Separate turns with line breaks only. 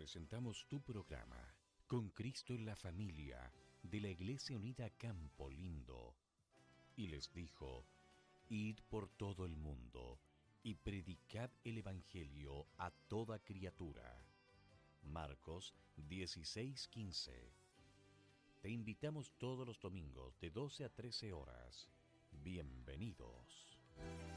presentamos tu programa Con Cristo en la Familia de la Iglesia Unida Campo Lindo. Y les dijo: Id por todo el mundo y predicad el Evangelio a toda criatura. Marcos 16:15. Te invitamos todos los domingos de 12 a 13 horas. Bienvenidos.